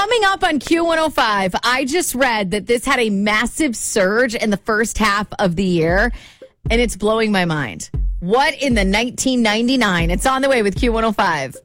Coming up on Q105, I just read that this had a massive surge in the first half of the year, and it's blowing my mind. What in the 1999? It's on the way with Q105.